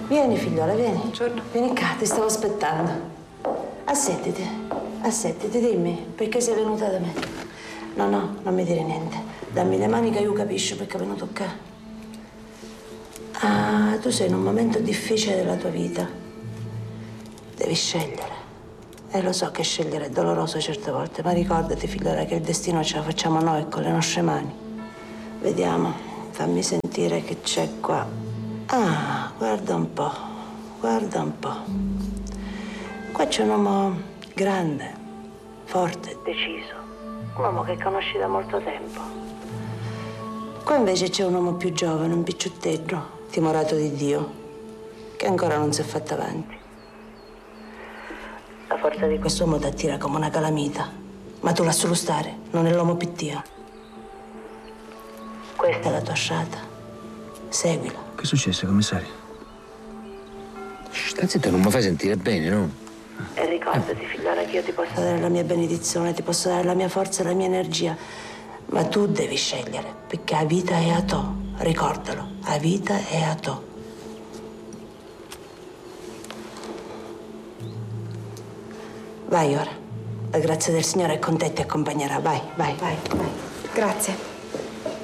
Vieni, figliola, vieni. Buongiorno. Vieni qua, ti stavo aspettando. Assettiti, dimmi, perché sei venuta da me? No, non mi dire niente. Dammi le mani che io capisco perché è venuto qua. Ah, tu sei in un momento difficile della tua vita. Devi scegliere. E lo so che scegliere è doloroso certe volte, ma ricordati, figliola, che il destino ce la facciamo noi con le nostre mani. Vediamo, fammi sentire che c'è qua. Ah, guarda un po'. Qua c'è un uomo grande, forte, deciso. Un uomo che conosci da molto tempo. Qua invece c'è un uomo più giovane, un picciutteggio, timorato di Dio, che ancora non si è fatto avanti. La forza di quest'uomo ti attira come una calamita, ma tu lascialo stare, non è l'uomo pittia. Questa è la tua strada. Seguila. Che è successo, commissario? Sta zitto, non mi fai sentire bene, no? E ricordati, figliora, che io ti posso dare la mia benedizione, ti posso dare la mia forza e la mia energia. Ma tu devi scegliere, perché la vita è a to. Ricordalo, la vita è a to. Vai ora. La grazia del Signore è con te e ti accompagnerà. Vai. Grazie.